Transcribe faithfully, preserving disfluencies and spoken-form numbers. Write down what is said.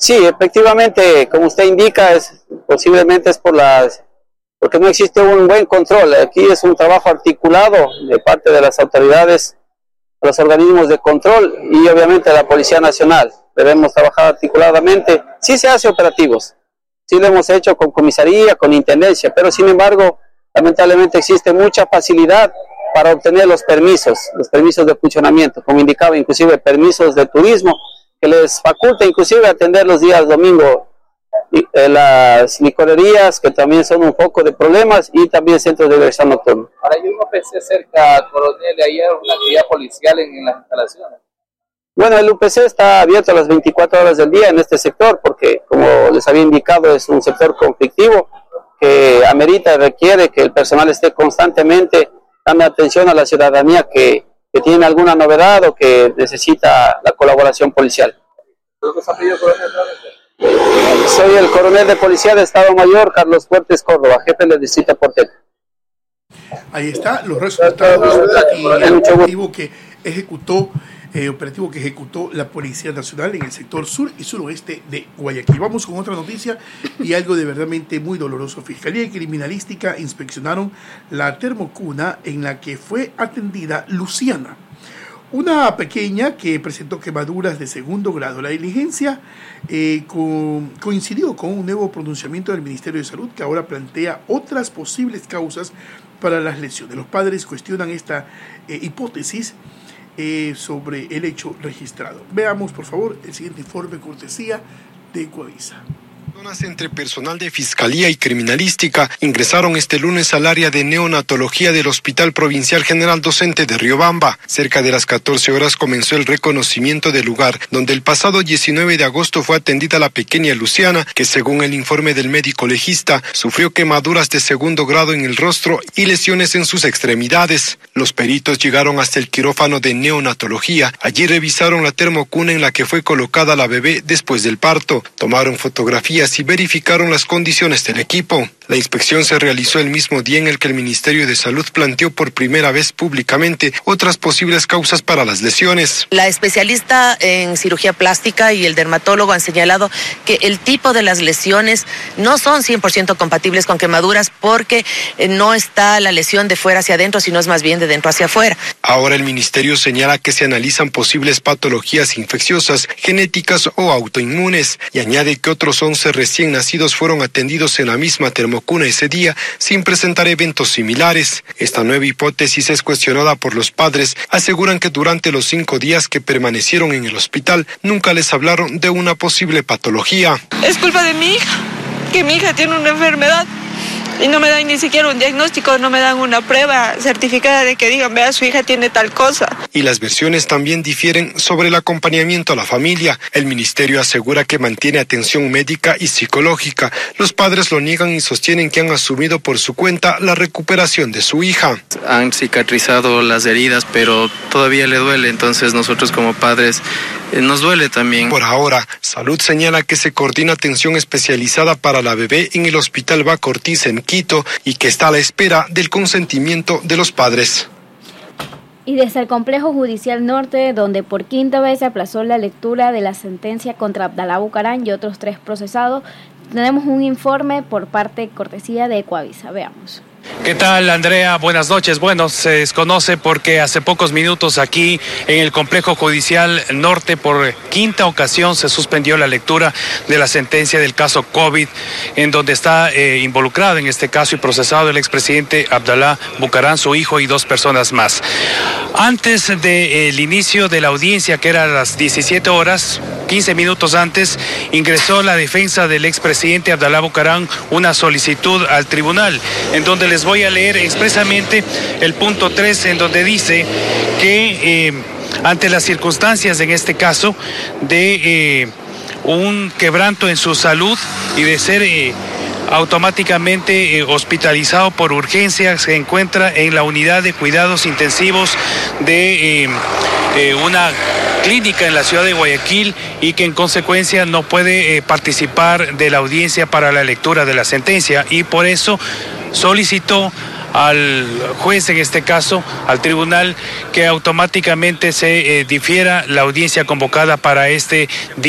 Sí, efectivamente, como usted indica, es, posiblemente es por las, porque no existe un buen control. Aquí es un trabajo articulado de parte de las autoridades, los organismos de control y obviamente la Policía Nacional. Debemos trabajar articuladamente. Sí se hace operativos, sí lo hemos hecho con comisaría, con intendencia, pero sin embargo, lamentablemente existe mucha facilidad para obtener los permisos, los permisos de funcionamiento, como indicaba, inclusive permisos de turismo, que les faculta inclusive atender los días domingo eh, las licorerías, que también son un foco de problemas, y también centros de diversión nocturna. Ahora hay un O P C cerca, coronel, ahí hay una actividad policial en, en las instalaciones. Bueno, el U P C está abierto a las veinticuatro horas del día en este sector, porque como les había indicado, es un sector conflictivo que amerita y requiere que el personal esté constantemente dando atención a la ciudadanía que, que tiene alguna novedad o que necesita la colaboración policial. Soy el coronel de policía de Estado Mayor, Carlos Fuertes Córdoba, jefe del distrito porteño. Ahí está los resultados y el operativo que ejecutó eh, operativo que ejecutó la Policía Nacional en el sector sur y suroeste de Guayaquil. Vamos con otra noticia y algo de verdaderamente muy doloroso. Fiscalía y Criminalística inspeccionaron la termocuna en la que fue atendida Luciana, una pequeña que presentó quemaduras de segundo grado. La diligencia eh, co coincidió con un nuevo pronunciamiento del Ministerio de Salud que ahora plantea otras posibles causas para las lesiones. Los padres cuestionan esta eh, hipótesis eh, sobre el hecho registrado. Veamos, por favor, el siguiente informe cortesía de Ecuavisa. Personas entre personal de Fiscalía y Criminalística ingresaron este lunes al área de neonatología del Hospital Provincial General Docente de Riobamba. Cerca de las catorce horas comenzó el reconocimiento del lugar, donde el pasado diecinueve de agosto fue atendida la pequeña Luciana, que según el informe del médico legista, sufrió quemaduras de segundo grado en el rostro y lesiones en sus extremidades. Los peritos llegaron hasta el quirófano de neonatología. Allí revisaron la termocuna en la que fue colocada la bebé después del parto. Tomaron fotografías y verificaron las condiciones del equipo. La inspección se realizó el mismo día en el que el Ministerio de Salud planteó por primera vez públicamente otras posibles causas para las lesiones. La especialista en cirugía plástica y el dermatólogo han señalado que el tipo de las lesiones no son cien por ciento compatibles con quemaduras porque no está la lesión de fuera hacia adentro, sino es más bien de dentro hacia afuera. Ahora el Ministerio señala que se analizan posibles patologías infecciosas, genéticas o autoinmunes y añade que otros once recién nacidos fueron atendidos en la misma termocuna ese día sin presentar eventos similares. Esta nueva hipótesis es cuestionada por los padres. Aseguran que durante los cinco días que permanecieron en el hospital nunca les hablaron de una posible patología. Es culpa de mi hija, que mi hija tiene una enfermedad y no me dan ni siquiera un diagnóstico, no me dan una prueba certificada de que digan, vea, su hija tiene tal cosa. Y las versiones también difieren sobre el acompañamiento a la familia. El ministerio asegura que mantiene atención médica y psicológica. Los padres lo niegan y sostienen que han asumido por su cuenta la recuperación de su hija. Han cicatrizado las heridas, pero todavía le duele, entonces nosotros como padres eh, nos duele también. Por ahora, Salud señala que se coordina atención especializada para la bebé en el Hospital Baco Ortiz en Quito y que está a la espera del consentimiento de los padres. Y desde el Complejo Judicial Norte, donde por quinta vez se aplazó la lectura de la sentencia contra Abdalá Bucaram y otros tres procesados, tenemos un informe por parte cortesía de Ecuavisa. Veamos. ¿Qué tal, Andrea? Buenas noches. Bueno, se desconoce porque hace pocos minutos aquí en el Complejo Judicial Norte por quinta ocasión se suspendió la lectura de la sentencia del caso COVID, en donde está eh, involucrado en este caso y procesado el expresidente Abdalá Bucaram, su hijo y dos personas más. Antes del de, eh, inicio de la audiencia, que era a las diecisiete horas, quince minutos antes, ingresó la defensa del expresidente Abdalá Bucaram una solicitud al tribunal, en donde les voy a leer expresamente el punto tres, en donde dice que eh, ante las circunstancias, en este caso, de eh, un quebranto en su salud y de ser eh, automáticamente eh, hospitalizado por urgencia, se encuentra en la unidad de cuidados intensivos de eh, eh, una clínica en la ciudad de Guayaquil y que en consecuencia no puede eh, participar de la audiencia para la lectura de la sentencia, y por eso solicitó al juez, en este caso al tribunal, que automáticamente se eh, difiera la audiencia convocada para este día.